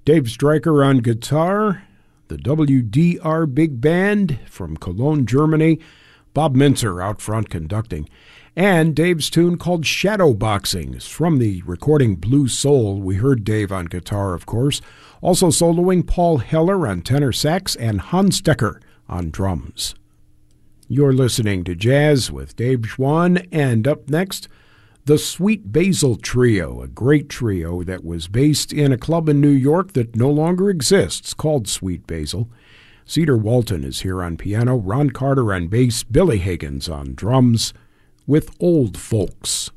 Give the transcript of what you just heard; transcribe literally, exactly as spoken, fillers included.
Dave Stryker on guitar, the W D R Big Band from Cologne, Germany, Bob Mintzer out front conducting, and Dave's tune called Shadowboxing is from the recording Blue Soul. We heard Dave on guitar, of course. Also soloing Paul Heller on tenor sax and Hans Decker on drums. You're listening to Jazz with Dave Schwann, and up next, the Sweet Basil Trio, a great trio that was based in a club in New York that no longer exists called Sweet Basil. Cedar Walton is here on piano, Ron Carter on bass, Billy Higgins on drums with Old Folks.